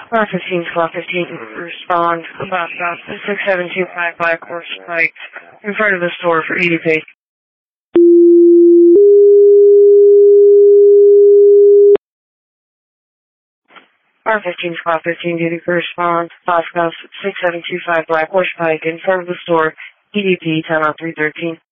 R15, Squad 15, respond about 6725 Black Horse Pike in front of the store for EDP. R15, Squad 15, duty for response, Bosco 6725 Black Horse Pike in front of the store, EDP, 10 on 313.